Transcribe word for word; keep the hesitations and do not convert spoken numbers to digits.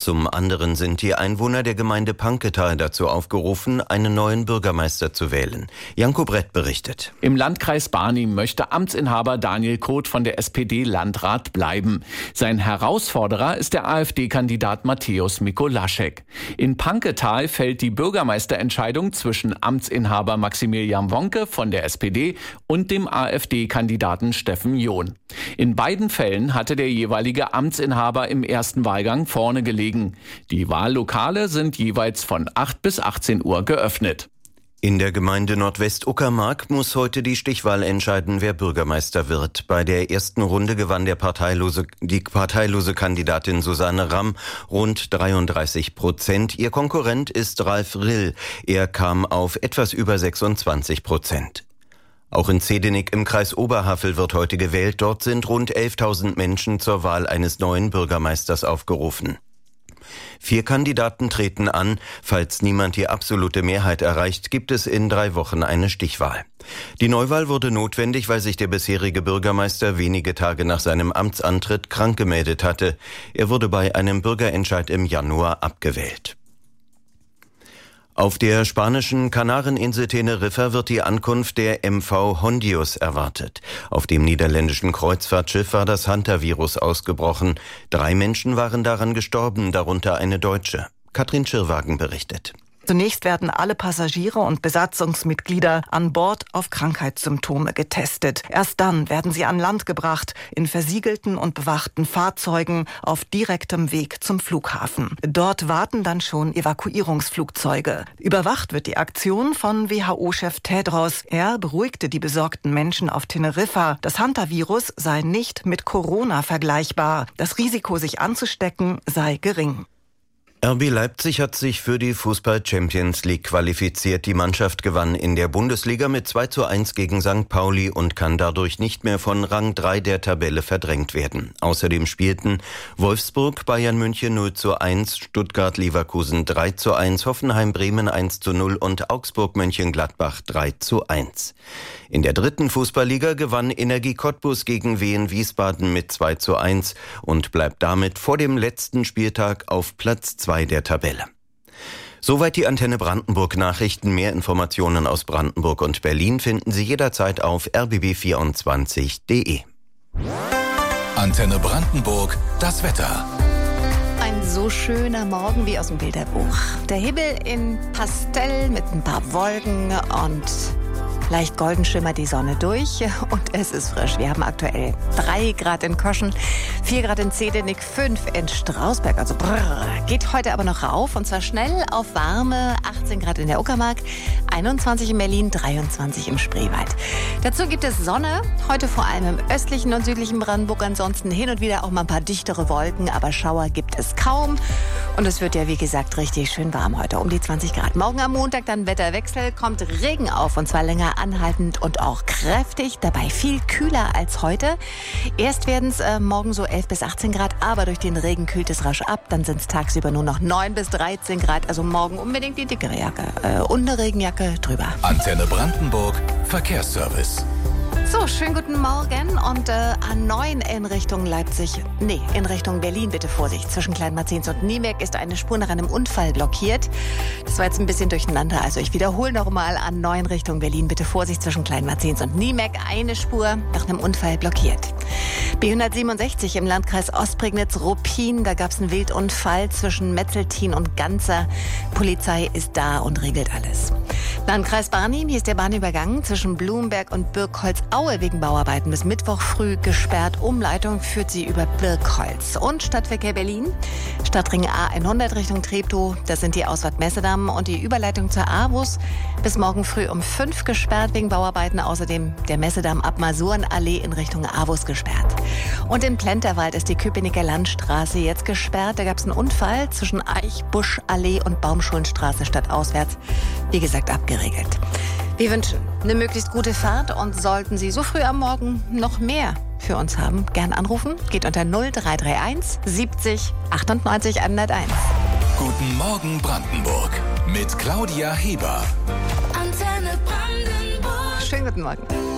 Zum anderen sind die Einwohner der Gemeinde Panketal dazu aufgerufen, einen neuen Bürgermeister zu wählen. Janko Brett berichtet. Im Landkreis Barnim möchte Amtsinhaber Daniel Koth von der S P D Landrat bleiben. Sein Herausforderer ist der AfD-Kandidat Mateusz Mikolaschek. In Panketal fällt die Bürgermeisterentscheidung zwischen Amtsinhaber Maximilian Wonke von der S P D und dem AfD-Kandidaten Steffen John. In beiden Fällen hatte der jeweilige Amtsinhaber im ersten Wahlgang vorne gelegen. Die Wahllokale sind jeweils von acht bis achtzehn Uhr geöffnet. In der Gemeinde Nordwest-Uckermark muss heute die Stichwahl entscheiden, wer Bürgermeister wird. Bei der ersten Runde gewann der parteilose, die parteilose Kandidatin Susanne Ramm rund dreiunddreißig Prozent. Ihr Konkurrent ist Ralf Rill. Er kam auf etwas über sechsundzwanzig Prozent. Auch in Zedenik im Kreis Oberhavel wird heute gewählt. Dort sind rund elftausend Menschen zur Wahl eines neuen Bürgermeisters aufgerufen. Vier Kandidaten treten an. Falls niemand die absolute Mehrheit erreicht, gibt es in drei Wochen eine Stichwahl. Die Neuwahl wurde notwendig, weil sich der bisherige Bürgermeister wenige Tage nach seinem Amtsantritt krank gemeldet hatte. Er wurde bei einem Bürgerentscheid im Januar abgewählt. Auf der spanischen Kanareninsel Teneriffa wird die Ankunft der M V Hondius erwartet. Auf dem niederländischen Kreuzfahrtschiff war das Hantavirus ausgebrochen. Drei Menschen waren daran gestorben, darunter eine Deutsche. Katrin Schirrwagen berichtet. Zunächst werden alle Passagiere und Besatzungsmitglieder an Bord auf Krankheitssymptome getestet. Erst dann werden sie an Land gebracht, in versiegelten und bewachten Fahrzeugen auf direktem Weg zum Flughafen. Dort warten dann schon Evakuierungsflugzeuge. Überwacht wird die Aktion von W H O-Chef Tedros. Er beruhigte die besorgten Menschen auf Teneriffa. Das Hantavirus sei nicht mit Corona vergleichbar. Das Risiko, sich anzustecken, sei gering. R B Leipzig hat sich für die Fußball-Champions League qualifiziert. Die Mannschaft gewann in der Bundesliga mit zwei zu eins gegen Sankt Pauli und kann dadurch nicht mehr von Rang drei der Tabelle verdrängt werden. Außerdem spielten Wolfsburg, Bayern München null zu eins, Stuttgart Leverkusen drei zu eins, Hoffenheim Bremen eins zu null und Augsburg Mönchengladbach drei zu eins. In der dritten Fußballliga gewann Energie Cottbus gegen Wien Wiesbaden mit zwei zu eins und bleibt damit vor dem letzten Spieltag auf Platz zwei der Tabelle. Soweit die Antenne Brandenburg Nachrichten. Mehr Informationen aus Brandenburg und Berlin finden Sie jederzeit auf r b b vierundzwanzig punkt d e. Antenne Brandenburg, das Wetter. Ein so schöner Morgen wie aus dem Bilderbuch. Der Himmel in Pastell mit ein paar Wolken und leicht golden schimmert die Sonne durch und es ist frisch. Wir haben aktuell drei Grad in Koschen, vier Grad in Zedenik, fünf in Strausberg. Also brrr, geht heute aber noch rauf und zwar schnell auf warme achtzehn Grad in der Uckermark, einundzwanzig in Berlin, dreiundzwanzig im Spreewald. Dazu gibt es Sonne, heute vor allem im östlichen und südlichen Brandenburg. Ansonsten hin und wieder auch mal ein paar dichtere Wolken, aber Schauer gibt es kaum. Und es wird ja, wie gesagt, richtig schön warm heute, um die zwanzig Grad. Morgen am Montag dann Wetterwechsel, kommt Regen auf und zwar länger anhaltend und auch kräftig, dabei viel kühler als heute. Erst werden es äh, morgen so elf bis achtzehn Grad, aber durch den Regen kühlt es rasch ab. Dann sind es tagsüber nur noch neun bis dreizehn Grad, also morgen unbedingt die dickere Jacke äh, und eine Regenjacke drüber. Antenne Brandenburg, Verkehrsservice. So, schönen guten Morgen und äh, A neun in Richtung Leipzig, nee, in Richtung Berlin bitte Vorsicht. Zwischen Kleinmarzens und Niemek ist eine Spur nach einem Unfall blockiert. Das war jetzt ein bisschen durcheinander, also ich wiederhole nochmal, A neun Richtung Berlin bitte Vorsicht. Zwischen Kleinmarzens und Niemek eine Spur nach einem Unfall blockiert. B hundertsiebenundsechzig im Landkreis Ostprignitz-Ruppin, da gab es einen Wildunfall zwischen Metzeltin und Ganzer. Polizei ist da und regelt alles. Landkreis Barnim, hier ist der Bahnübergang zwischen Blumberg und Birkholz-Aue wegen Bauarbeiten bis Mittwoch früh gesperrt. Umleitung führt sie über Birkholz. Und Stadtverkehr Berlin, Stadtring A hundert Richtung Treptow, das sind die Ausfahrt Messedamm und die Überleitung zur A-Bus bis morgen früh um fünf gesperrt wegen Bauarbeiten. Außerdem der Messedamm ab Masurenallee in Richtung A-Bus gesperrt. Und in Plenterwald ist die Köpenicker Landstraße jetzt gesperrt. Da gab es einen Unfall zwischen Eichbuschallee und Baumschulenstraße stadtauswärts. Wie gesagt, abgeregelt. Wir wünschen eine möglichst gute Fahrt und sollten Sie so früh am Morgen noch mehr für uns haben, gern anrufen. Geht unter null drei drei eins siebzig achtundneunzig hunderteins. Guten Morgen Brandenburg mit Claudia Heber. Antenne Brandenburg. Schönen guten Morgen.